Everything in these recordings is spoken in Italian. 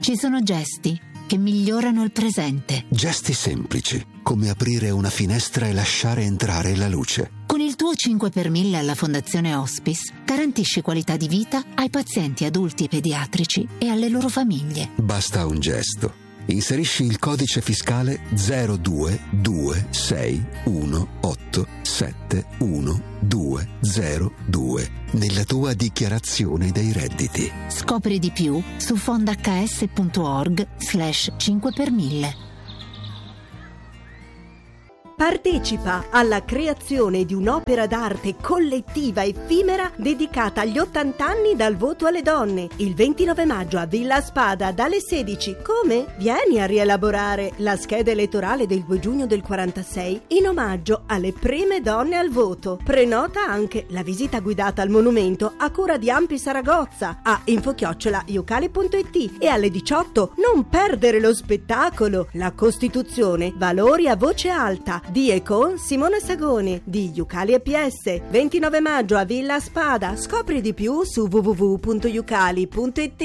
Ci sono gesti che migliorano il presente. Gesti semplici, come aprire una finestra e lasciare entrare la luce. Con il tuo 5 per 1000 alla Fondazione Hospice garantisci qualità di vita ai pazienti adulti e pediatrici e alle loro famiglie. Basta un gesto. Inserisci il codice fiscale 0226187102 nella tua dichiarazione dei redditi. Scopri di più su fondahs.org/5 per 1000. Partecipa alla creazione di un'opera d'arte collettiva effimera dedicata agli 80 anni dal voto alle donne. Il 29 maggio a Villa Spada dalle 16. Come? Vieni a rielaborare la scheda elettorale del 2 giugno del 46 in omaggio alle prime donne al voto. Prenota anche la visita guidata al monumento a cura di Ampi Saragozza a info@iucali.it e alle 18 non perdere lo spettacolo La Costituzione, valori a voce alta di e con Simone Sagoni di Iucali EPS. 29 maggio a Villa Spada. Scopri di più su www.iucali.it.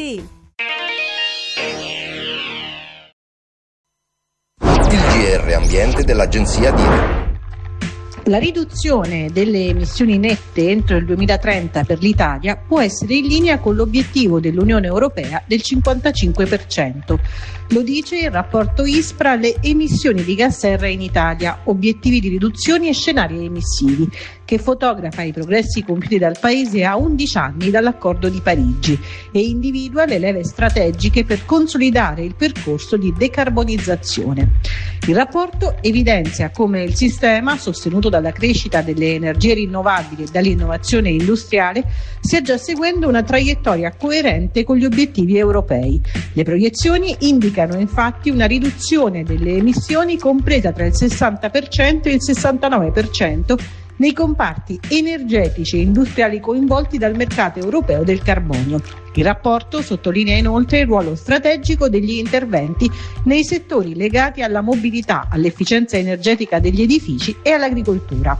Il GR Ambiente dell'Agenzia DIRE. La riduzione delle emissioni nette entro il 2030 per l'Italia può essere in linea con l'obiettivo dell'Unione Europea del 55%. Lo dice il rapporto ISPRA Le emissioni di gas serra in Italia, obiettivi di riduzione e scenari emissivi, che fotografa i progressi compiuti dal Paese a 11 anni dall'Accordo di Parigi e individua le leve strategiche per consolidare il percorso di decarbonizzazione. Il rapporto evidenzia come il sistema, sostenuto dalla crescita delle energie rinnovabili e dall'innovazione industriale, stia già seguendo una traiettoria coerente con gli obiettivi europei. Le proiezioni indicano infatti una riduzione delle emissioni compresa tra il 60% e il 69% nei comparti energetici e industriali coinvolti dal mercato europeo del carbonio. Il rapporto sottolinea inoltre il ruolo strategico degli interventi nei settori legati alla mobilità, all'efficienza energetica degli edifici e all'agricoltura.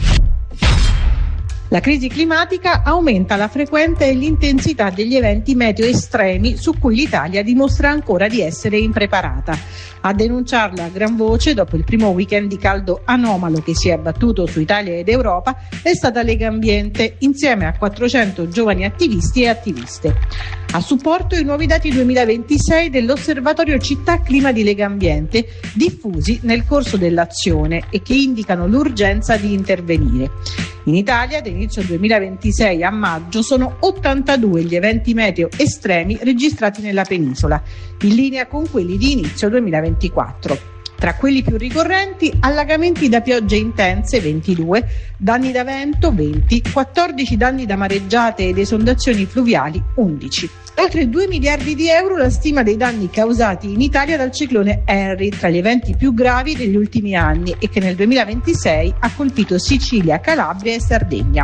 La crisi climatica aumenta la frequenza e l'intensità degli eventi meteo estremi su cui l'Italia dimostra ancora di essere impreparata. A denunciarla a gran voce, dopo il primo weekend di caldo anomalo che si è abbattuto su Italia ed Europa, è stata Legambiente, insieme a 400 giovani attivisti e attiviste. A supporto i nuovi dati 2026 dell'Osservatorio Città Clima di Legambiente, diffusi nel corso dell'azione e che indicano l'urgenza di intervenire. In Italia, da inizio 2026 a maggio, sono 82 gli eventi meteo estremi registrati nella penisola, in linea con quelli di inizio 2024. Tra quelli più ricorrenti, allagamenti da piogge intense 22, danni da vento 20, 14 danni da mareggiate ed esondazioni fluviali 11. Oltre 2 miliardi di euro la stima dei danni causati in Italia dal ciclone Henry, tra gli eventi più gravi degli ultimi anni e che nel 2026 ha colpito Sicilia, Calabria e Sardegna.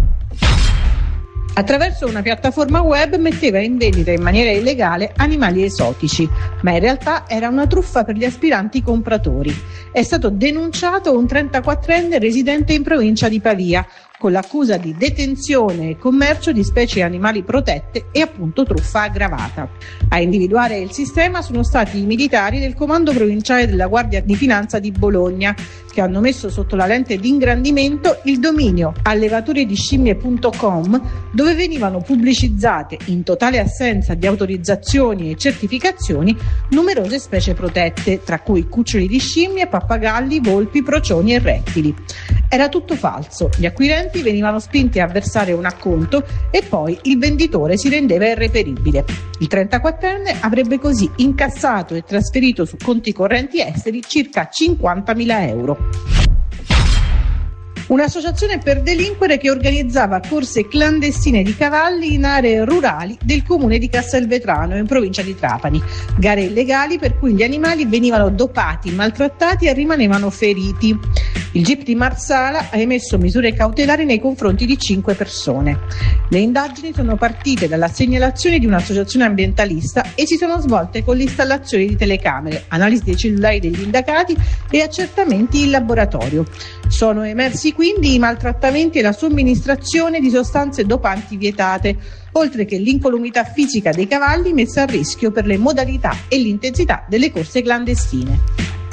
Attraverso una piattaforma web metteva in vendita in maniera illegale animali esotici, ma in realtà era una truffa per gli aspiranti compratori. È stato denunciato un 34enne residente in provincia di Pavia, con l'accusa di detenzione e commercio di specie animali protette e appunto truffa aggravata. A individuare il sistema sono stati i militari del Comando Provinciale della Guardia di Finanza di Bologna, che hanno messo sotto la lente di ingrandimento il dominio allevatoriediscimmie.com, dove venivano pubblicizzate, in totale assenza di autorizzazioni e certificazioni, numerose specie protette, tra cui cuccioli di scimmie, pappagalli, volpi, procioni e rettili. Era tutto falso, gli acquirenti venivano spinti a versare un acconto e poi il venditore si rendeva irreperibile. Il 34enne avrebbe così incassato e trasferito su conti correnti esteri circa 50.000 euro. Un'associazione per delinquere che organizzava corse clandestine di cavalli in aree rurali del comune di Castelvetrano, in provincia di Trapani. Gare illegali per cui gli animali venivano dopati, maltrattati e rimanevano feriti. Il GIP di Marsala ha emesso misure cautelari nei confronti di 5 persone. Le indagini sono partite dalla segnalazione di un'associazione ambientalista e si sono svolte con l'installazione di telecamere, analisi dei cellulari degli indagati e accertamenti in laboratorio. Sono emersi quindi i maltrattamenti e la somministrazione di sostanze dopanti vietate, oltre che l'incolumità fisica dei cavalli messa a rischio per le modalità e l'intensità delle corse clandestine.